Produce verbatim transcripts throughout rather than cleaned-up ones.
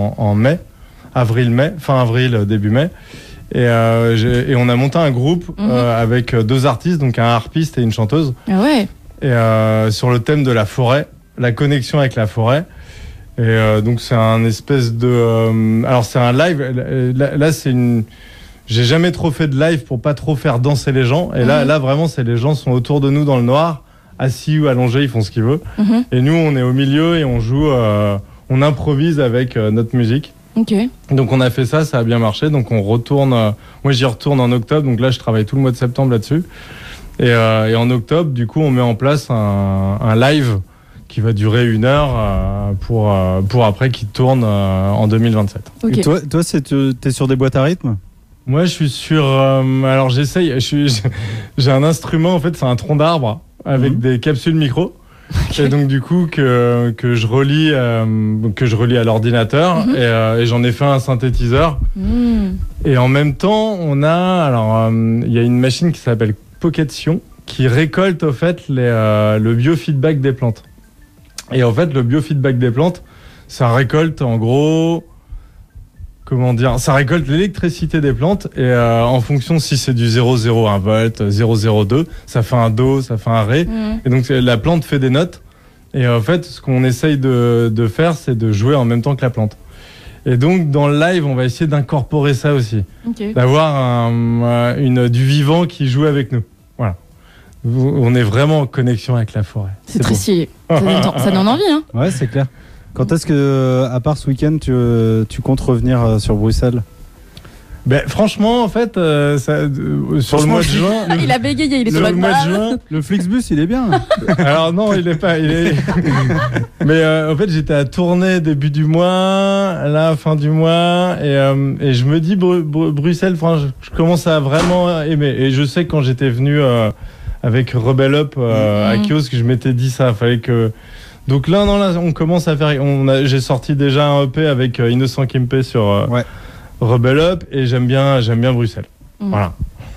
en, en mai, avril-mai, fin avril, début mai. Et, euh, j'ai, et on a monté un groupe mmh. euh, avec deux artistes, donc un harpiste et une chanteuse. Ah ouais. Et euh, sur le thème de la forêt, la connexion avec la forêt. Et euh, donc c'est un espèce de... Euh, alors c'est un live, là, là c'est une... J'ai jamais trop fait de live pour pas trop faire danser les gens. Et mmh. là, là vraiment, c'est les gens sont autour de nous dans le noir, assis ou allongés, ils font ce qu'ils veulent. Mmh. Et nous, on est au milieu et on joue, euh, on improvise avec euh, notre musique. Okay. Donc on a fait ça, ça a bien marché. Donc on retourne, euh, moi j'y retourne en octobre. Donc là, je travaille tout le mois de septembre là-dessus. Et, euh, et en octobre, du coup, on met en place un, un live qui va durer une heure euh, pour, euh, pour après qui tourne euh, en deux mille vingt-sept. Okay. Et toi, toi c'est, t'es sur des boîtes à rythme ? Moi, je suis sur... Euh, alors, j'essaye... Je suis, j'ai un instrument, en fait, c'est un tronc d'arbre avec mmh. des capsules micro. Okay. Et donc, du coup, que, que, je, relie, euh, que je relie à l'ordinateur. Mmh. Et, euh, et j'en ai fait un synthétiseur. Mmh. Et en même temps, on a... Alors, il euh, y a une machine qui s'appelle Pocketsion qui récolte, au fait, les, euh, le biofeedback des plantes. Et en fait, le biofeedback des plantes, ça récolte, en gros... Comment dire, ça récolte l'électricité des plantes et euh, en fonction si c'est du zéro virgule zéro un volt, zéro virgule zéro deux, ça fait un do, ça fait un ré. Mmh. Et donc la plante fait des notes. Et en fait, ce qu'on essaye de, de faire, c'est de jouer en même temps que la plante. Et donc dans le live, on va essayer d'incorporer ça aussi, okay. D'avoir un, une, du vivant qui joue avec nous. Voilà. On est vraiment en connexion avec la forêt. C'est, c'est très stylé. Ça donne, ça donne envie, hein. Ouais, c'est clair. Quand est-ce que, à part ce week-end, tu, tu comptes revenir sur Bruxelles ? Ben, franchement, en fait, euh, ça, euh, sur le mois de juin... Le, il a bégayé, il est sur le mois de juin. Le Flixbus, il est bien. Alors non, il est pas... Il est... Mais euh, en fait, j'étais à Tournai début du mois, là, fin du mois, et, euh, et je me dis, Bru- Bru- Bruxelles, je, je commence à vraiment aimer. Et je sais que quand j'étais venu euh, avec Rebel Up euh, mmh. à Kiosque, je m'étais dit ça, fallait que... Donc là, non, là, on commence à faire. On a, j'ai sorti déjà un E P avec euh, Innocent Kempe sur euh, ouais. Rebel Up et j'aime bien, j'aime bien Bruxelles. Mmh. Voilà.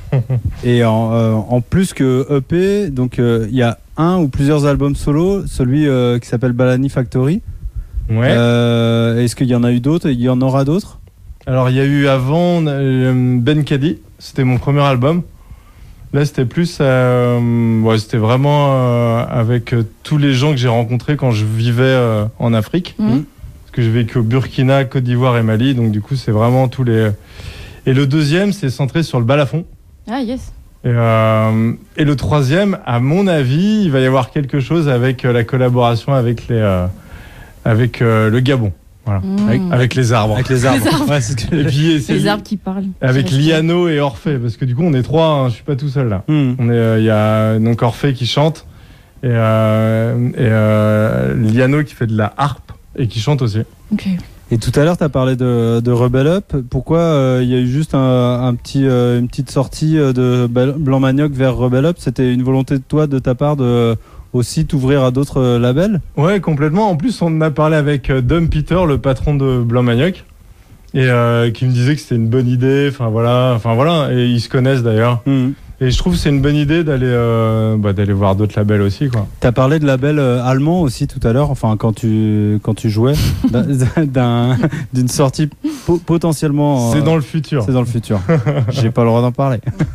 Et en, euh, en plus que E P, donc il euh, y a un ou plusieurs albums solo, celui euh, qui s'appelle Balani Factory. Ouais. Euh, est-ce qu'il y en a eu d'autres ? Il y en aura d'autres ? Alors il y a eu avant euh, Ben Caddy, c'était mon premier album. Là, c'était plus, euh, ouais, c'était vraiment euh, avec euh, tous les gens que j'ai rencontrés quand je vivais euh, en Afrique. Mmh. Parce que j'ai vécu au Burkina, Côte d'Ivoire et Mali. Donc, du coup, c'est vraiment tous les... Et le deuxième, c'est centré sur le balafon. Ah, yes. Et, euh, et le troisième, à mon avis, il va y avoir quelque chose avec euh, la collaboration avec, les, euh, avec euh, le Gabon. Voilà. Mmh. Avec, avec les arbres. Avec les arbres. Les arbres, ouais, c'est ce que... et puis, et c'est les arbres qui parlent. Avec Liano et Orphée, parce que du coup on est trois, hein, je suis pas tout seul là. Mmh. On est, il euh, y a donc Orphée qui chante et, euh, et euh, Liano qui fait de la harpe et qui chante aussi. Okay. Et tout à l'heure tu as parlé de, de Rebel Up. Pourquoi il euh, y a eu juste un, un petit, euh, une petite sortie de Blanc Manioc vers Rebel Up ? C'était une volonté de toi, de ta part, de aussi t'ouvrir à d'autres euh, labels ? Ouais, complètement. En plus, on en a parlé avec euh, Dom Peter, le patron de Blanc Manioc, et euh, qui me disait que c'était une bonne idée. Enfin voilà, enfin voilà, et ils se connaissent d'ailleurs. Mmh. Et je trouve que c'est une bonne idée d'aller euh, bah, d'aller voir d'autres labels aussi, quoi. T'as parlé de labels euh, allemands aussi tout à l'heure. Enfin, quand tu quand tu jouais d'un, d'un, d'une sortie po- potentiellement. C'est euh, dans le futur. C'est dans le futur. J'ai pas le droit d'en parler.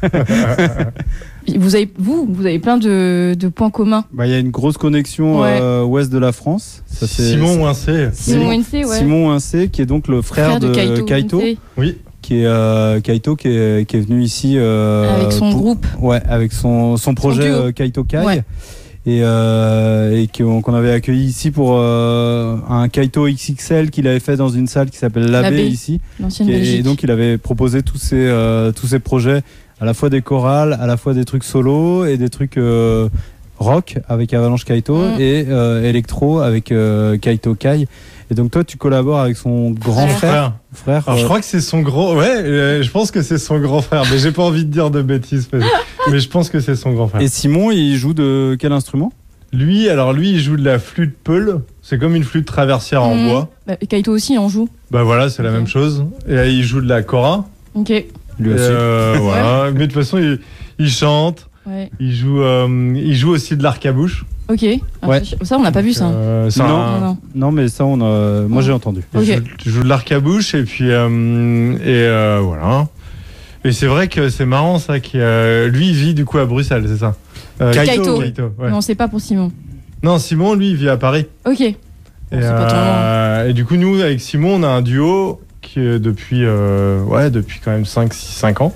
Vous avez, vous, vous avez plein de, de points communs. Bah, il y a une grosse connexion ouais. euh, ouest de la France. Ça, c'est Simon Wincé. Simon Wincé, ouais. Simon Wincé, qui est donc le frère, frère de, de Kaito. Kaito oui. Qui est euh, Kaito, qui est, qui est venu ici. Euh, avec son pour, groupe. Ouais, avec son, son projet son euh, Kaito Kai. Ouais. Et, euh, et qu'on, qu'on avait accueilli ici pour euh, un Kaito X X L qu'il avait fait dans une salle qui s'appelle L'Abbé ici. L'ancienne et, Belgique. Et donc il avait proposé tous ces, euh, tous ces projets, à la fois des chorales, à la fois des trucs solo et des trucs euh, rock avec Avalanche Kaito mmh. et euh, électro avec euh, Kaito Kai. Et donc toi tu collabores avec son grand frère. frère. frère Alors, euh... je crois que c'est son gros. Ouais, euh, je pense que c'est son grand frère, mais j'ai pas envie de dire de bêtises. Mais je pense que c'est son grand frère. Et Simon, il joue de quel instrument ? Lui, alors lui, il joue de la flûte Peul. C'est comme une flûte traversière mmh. en bois. Bah, Kaito aussi, il en joue. Bah voilà, c'est okay. la même chose. Et là, il joue de la kora. Ok. Lui aussi. Euh, voilà. Ouais. Mais de toute façon, il, il chante. Ouais. Il joue, euh, il joue aussi de l'arc-à-bouche. Ok. Ah, Ouais. Ça, on n'a pas vu ça. Euh, c'est Non. un- Non, non. Non, mais ça, on a... moi j'ai entendu. Je, Ok. joue, je joue de l'arc-à-bouche et puis euh, et euh, voilà. Et c'est vrai que c'est marrant ça. Qui, euh, lui, il vit du coup à Bruxelles, c'est ça. Euh, Kaito. Kaito, ouais. Mais on sait pas pour Simon. Non, Simon, lui, il vit à Paris. Ok. Et, c'est pas trop euh, et du coup, nous, avec Simon, on a un duo qui est depuis, euh, ouais, depuis quand même cinq ans.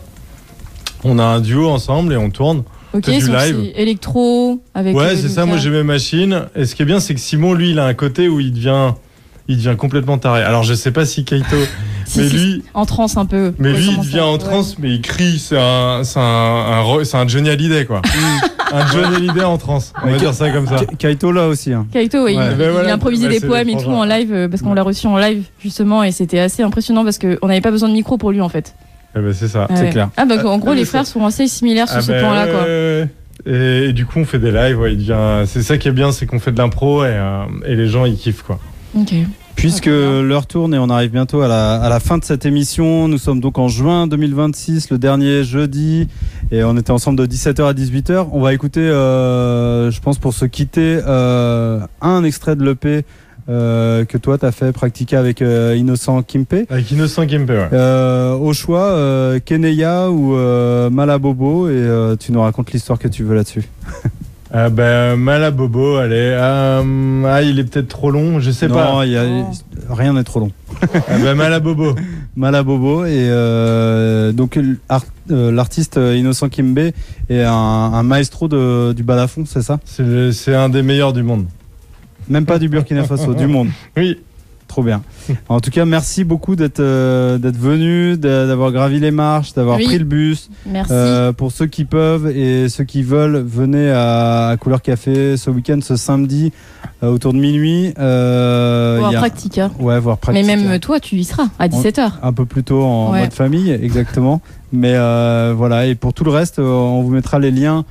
On a un duo ensemble et on tourne. Ok, C'est du donc live. c'est électro avec. Ouais, euh, c'est du ça. Moi, cas. j'ai mes machines. Et ce qui est bien, c'est que Simon, lui, il a un côté où il devient, il devient complètement taré. Alors, je sais pas si Kaito, Si, mais si, lui, En transe un peu. mais Ouais, lui, il comment devient ça en Ouais. transe, mais il crie. C'est un, c'est un, un, ro- c'est un Johnny Hallyday, quoi. un Johnny Hallyday en transe. On va dire ça comme ça. Ka- Kaito là aussi. Hein. Kaito, oui, Ouais. il, Ben il voilà. a improvisé Ouais, des c'est poèmes des et tout frangins. en live euh, parce qu'on Ouais. l'a reçu en live justement et c'était assez impressionnant parce qu'on n'avait pas besoin de micro pour lui en fait. Eh ben, c'est ça. Ah C'est ouais. clair. Ah bah en Euh, gros mais les ça- frères sont assez similaires sur Ah ce ben, point-là ouais, quoi. ouais, ouais. Et, et du coup, on fait des lives. Ouais, il devient. C'est ça qui est bien, c'est qu'on fait de l'impro et, euh, et les gens ils kiffent quoi. Ok. Puisque Ah, très bien. l'heure tourne et on arrive bientôt à la, à la fin de cette émission, nous sommes donc en juin deux mille vingt-six, le dernier jeudi, et on était ensemble de dix-sept heures à dix-huit heures. On va écouter, euh, je pense pour se quitter, euh, un extrait de l'E P euh, que toi t'as fait pratiquer avec euh, Innocent Kimpe. Avec Innocent Kimpe, ouais. Euh, au choix, euh, Keneya ou euh, Malabobo, et euh, tu nous racontes l'histoire que tu veux là-dessus. Ah ben Malabobo, allez. Euh, ah, il est peut-être trop long, je sais non, pas. il y a, Oh. rien n'est trop long. Ah ben Malabobo. Malabobo et euh, donc l'art- euh, l'artiste euh, Innocent Kimbe est un, un maestro de, du balafon, c'est ça? C'est le- c'est un des meilleurs du monde. Même pas du Burkina Faso, du monde. Oui. Trop bien. En tout cas, merci beaucoup d'être euh, d'être venu, d'a- d'avoir gravi les marches, d'avoir Oui. pris le bus. Merci. Euh, pour ceux qui peuvent et ceux qui veulent, venez à, à Couleur Café ce week-end, ce samedi, euh, autour de minuit. Euh, Voir il y a- Practica. Ouais, voir Mais Practica. même toi tu y seras à dix-sept heures. Un peu plus tôt en Ouais. mode famille, exactement. Mais euh, voilà, et pour tout le reste, euh, on vous mettra les liens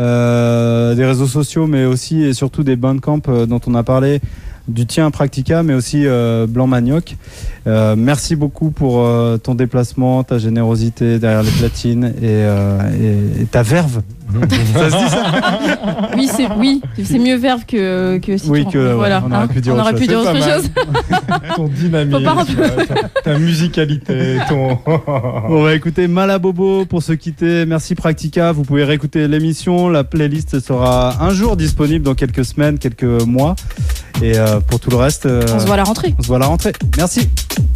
euh, des réseaux sociaux, mais aussi et surtout des bandcamps euh, dont on a parlé, du tien Practica, mais aussi euh, Blanc Manioc. Euh, merci beaucoup pour euh, ton déplacement, ta générosité derrière les platines et, euh, et, et ta verve. Ça se dit ça? Oui, c'est oui, c'est mieux verve que que si Oui, tu- que, ouais, voilà. on aurait hein. pu dire On autre aurait chose. pu dire C'est autre pas mal. chose. Ton dynamisme, Faut pas remplir- ta, ta musicalité, ton. On va écouter Malabobo pour se quitter. Merci Practica. Vous pouvez réécouter l'émission. La playlist sera un jour disponible dans quelques semaines, quelques mois. Et euh, pour tout le reste, euh, On se voit à la rentrée. on se voit à la rentrée. Merci.